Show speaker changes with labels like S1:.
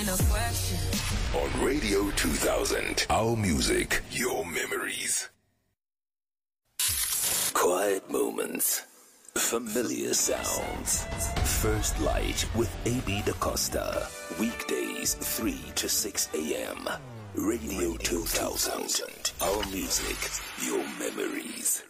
S1: no question.
S2: On Radio 2000, our music, your memories. Quiet moments, familiar sounds. First Light with A.B. DaCosta. Weekdays 3 to 6 a.m. Radio 2000, our music, your memories.